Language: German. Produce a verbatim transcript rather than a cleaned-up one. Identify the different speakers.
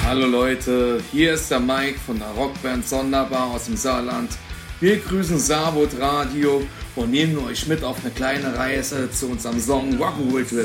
Speaker 1: Hallo Leute, hier ist der Mike von der Rockband Sonderbar aus dem Saarland. Wir grüßen Saarbrot Radio und nehmen euch mit auf eine kleine Reise zu unserem Song Rock'n'Roll Twist.